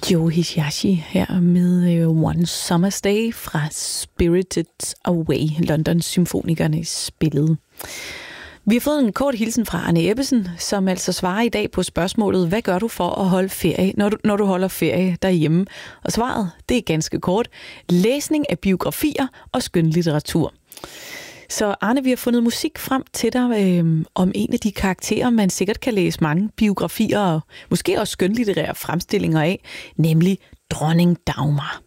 Joe Hisaishi her med One Summer's Day fra Spirited Away, Londons Symfonikerne spillede. Vi har fået en kort hilsen fra Arne Ebbesen, som altså svarer i dag på spørgsmålet, hvad gør du for at holde ferie, når du holder ferie derhjemme? Og svaret, det er ganske kort. Læsning af biografier og skønlitteratur. Så Arne, vi har fundet musik frem til dig om en af de karakterer, man sikkert kan læse mange biografier og måske også skønlitterære fremstillinger af, nemlig Dronning Dagmar.